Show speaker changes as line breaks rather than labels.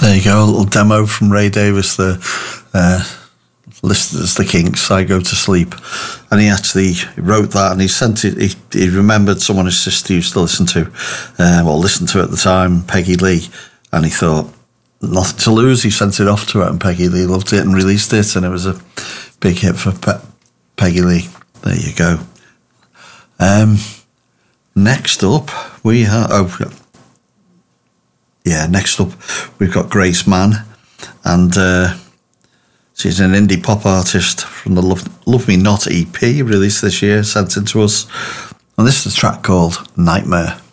There you go, a little demo from Ray Davies, the listed as the Kinks, I Go to Sleep. And he actually wrote that and he sent it, he remembered someone his sister used to listen to, listened to at the time, Peggy Lee, and he thought, nothing to lose. He sent it off to her and Peggy Lee loved it and released it, and it was a big hit for Peggy Lee. There you go. Next up, we have... next up, we've got Grace Mann, and she's an indie pop artist from the Love Me Not EP, released this year, sent it to us. And this is a track called Nightmare.